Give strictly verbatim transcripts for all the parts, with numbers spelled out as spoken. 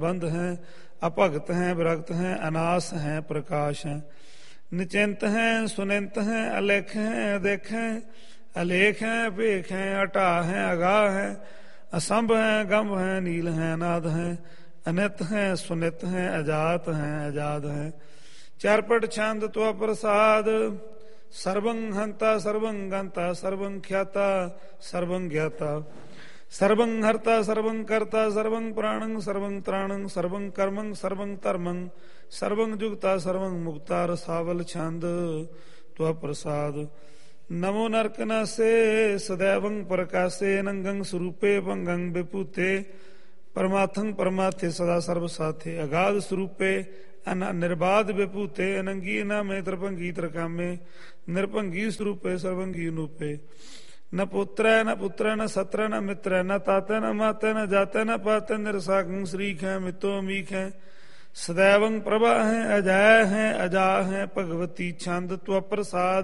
बंध हैं, अपगत हैं, विरक्त हैं, अनास हैं, प्रकाश हैं, निचिंत हैं, सुनिंत हैं, अलेख हैं, अदेख हैं, अलेख हैं, पेख हैं, अटा हैं, अगाह हैं, असंभ हैं, गंभ हैं, नील हैं, अनाद हैं, अनित हैं, सुनित हैं, अजात हैं, अजाद हैं, चारपट छंद त्व प्रसाद, सर्वं हंता सर्वं गंता सर्वं ख्याता सर्वं ज्ञाता सर्वं हर्ता सर्वं कर्ता सर्वं प्राणं सर्वं त्राणं सर्वं कर्मं सर्वं धर्मं सर्वं जुगता सर्वं मुक्ता रसावल छंद त्व प्रसाद। नमो नरकनासे सदैवं प्रकाशे नंगं स्वरूपे भंगं विभूते परमार्थं परमार्थे सदा सर्वसाथे अगाध स्वरूपे निर्बाध विभूते अनंगी न में त्रिभंगी त्रिकामे निरभंगी स्वरूपे सर्वंगी नूपे न पुत्र न पुत्र न सत्र न मित्र न ताते न माते न जाते न पाते निरसागं श्रीख है मितो मीख है सदैवं प्रभा है अजय है अजा है भगवती छंद त्व प्रसाद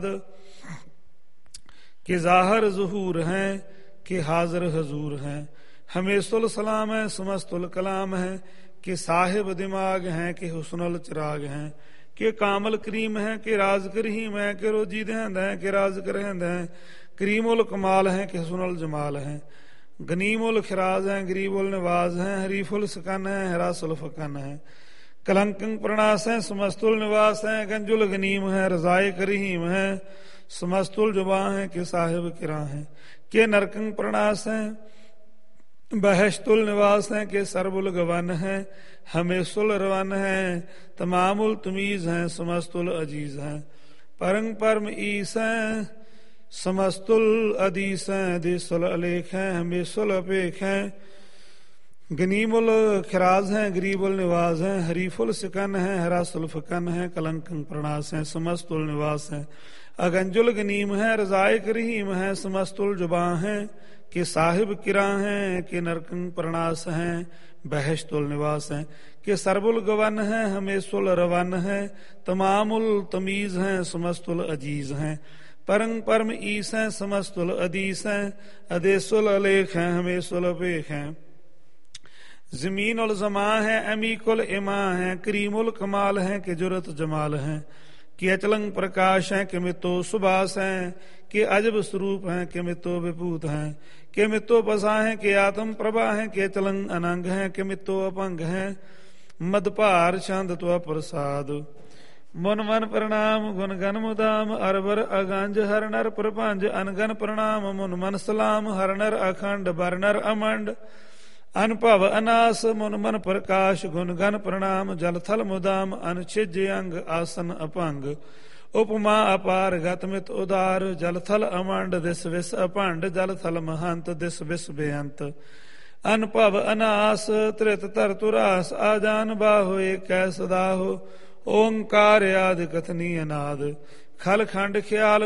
के जाहर ज़हूर हैं के हाजिर हजूर हैं हमेशुल सलाम है समस्तुल कलाम है के साहिब दिमाग हैं के हुस्नुल चिराग हैं के कामल करीम है के राज करीम है के रोजी दहंद है के राज करहंद है करीमुल कमाल है के हुस्नुल जमाल है गनीमुल खिराज है गरीबुल नवाज है हरीफुल सकन है हरासुल फकन है कलंकं प्रणास है समस्तुल निवास है गंजुल गनीम है रजाए करीम है समस्तुल जुबा है के साहिब किरा है के नरकं प्रणास है बहशतुल निवास है के सरबुल गवन है हमेशुल रवन है तमामुल तमीज हैं समस्तुल अजीज हैं परंग परम ईस हैं समस्तुल अदीस हैं देसुल अलेख हैं हमेशुल अपेख हैं गनीमुल खिराज हैं गरीबुल निवाज हैं हरीफुल सिकन हैं हरासुल फकन हैं कलंकं प्रणास हैं समस्तुल निवास हैं अगंजुल गनीम है रजाए करीम है समस्तुल जुबा हैं के साहिब किरा हैं के नरकं प्रणास हैं बहशतुल निवास हैं के सरबुल गवन हैं हमेशुल रवन हैं तमामुल तमीज हैं समस्तुल अजीज हैं परंग परम ईस हैं समस्तुल अदीस हैं अदेसुल अलेख हैं हमेशुल अपेख हैं जमीन उल जमा है अमीकुल इमा है करीमुल कमाल है के जुरत जमाल हैं कि अचलंग प्रकाश हैं कि मितो सुबास हैं कि अजब स्वरूप हैं कि मितो विभूत हैं कि मितो बसा हैं कि आत्म प्रभा हैं कि अचलंग अनंग हैं कि मितो अपंग हैं मदभार छंद त्व प्रसाद मुन मन प्रणाम गुण गन मुदाम अरबर अगंज हर नर प्रपंज अनगन प्रणाम मुन मन सलाम हर नर अखंड बर नर अमंड अनुभव अनास मुन मन प्रकाश गुण गन प्रणाम जल थल मुदाम अनछिज अंग आसन अपंग उपमा अपार गतमित उदार जल थल अमंड दिस विस अपंड जल थल महंत दिस विस बेअंत अनुभव अनास त्रित तर तुरास आजान बाहो एक सदा हो ओंकार आदि कथनी अनाद खल खंड ख्याल